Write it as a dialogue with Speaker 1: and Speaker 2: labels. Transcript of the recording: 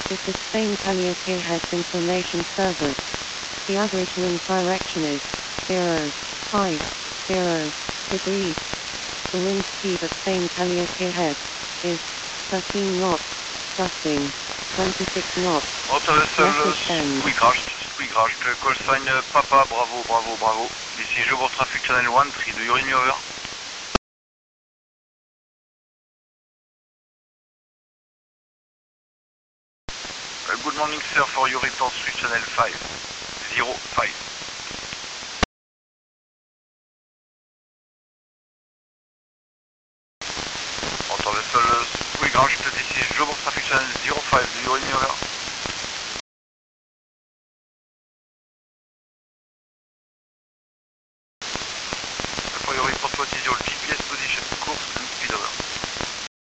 Speaker 1: This is Spain Calliope Heads Information Service. The average wind direction is 050 degrees. The wind speed at Spain Calliope Heads is 13 knots, gusting 26 knots.
Speaker 2: Hotel Squeakrashed, call sign Papa, bravo. Ici Jobourg Traffic Channel 1, 3, do you hear me over? Good morning sir, for your report 3 Channel 5, 05. Hotel Squeakrashed, this is Jobourg Traffic Channel 05, do you hear me over?